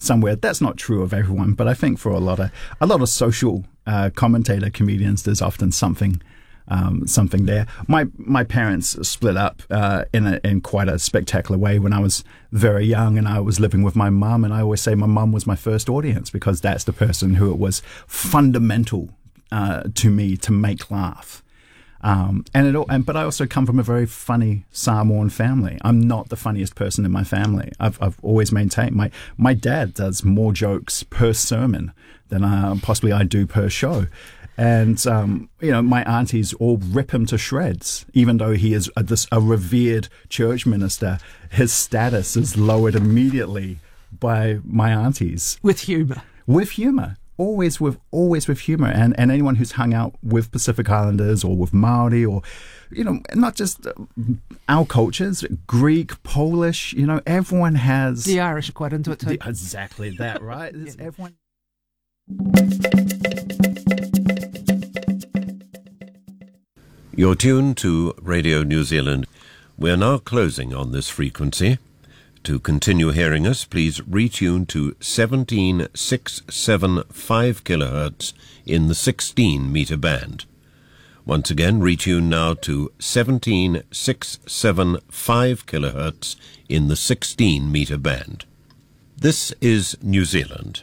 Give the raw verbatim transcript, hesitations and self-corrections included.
somewhere. That's not true of everyone, but I think for a lot of a lot of social uh, commentator comedians, there's often something um, something there. My my parents split up uh, in a, in quite a spectacular way when I was very young, and I was living with my mum. And I always say my mum was my first audience because that's the person who it was fundamental uh, to me to make laugh. Um, and it all, and but I also come from a very funny Samoan family. I'm not the funniest person in my family. I've I've always maintained my my dad does more jokes per sermon than uh, possibly I do per show. And, um, you know, my aunties all rip him to shreds. Even though he is a, this, a revered church minister, his status is lowered immediately by my aunties. With humour. With humour. Always with always with humour. And, and anyone who's hung out with Pacific Islanders or with Māori or, you know, not just our cultures, Greek, Polish, you know, everyone has... The Irish are quite into it too. The, exactly that, right? yeah. Everyone... You're tuned to Radio New Zealand. We're now closing on this frequency. To continue hearing us, please retune to seventeen six seven five kilohertz in the sixteen meter band. Once again, retune now to seventeen six seven five kilohertz in the sixteen meter band. This is New Zealand.